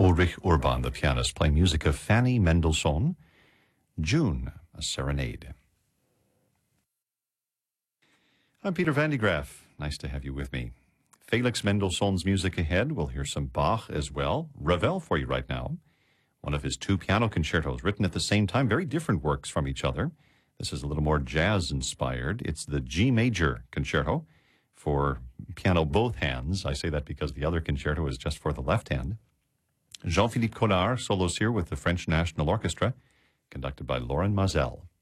Ulrich Urban, the pianist, playing music of Fanny Mendelssohn, June, a serenade. I'm Peter Van de Graaff. Nice to have you with me. Felix Mendelssohn's music ahead. We'll hear some Bach as well. Ravel for you right now. One of his two piano concertos written at the same time, very different works from each other. This is a little more jazz-inspired. It's the G major concerto for piano both hands. I say that because the other concerto is just for the left hand. Jean-Philippe Collard solos here with the French National Orchestra, conducted by Lorin Maazel.